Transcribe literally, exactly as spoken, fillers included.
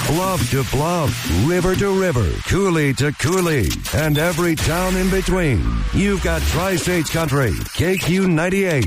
bluff to bluff, river to river, coulee to coulee, and every town in between. You've got Tri-States Country, K Q ninety-eight.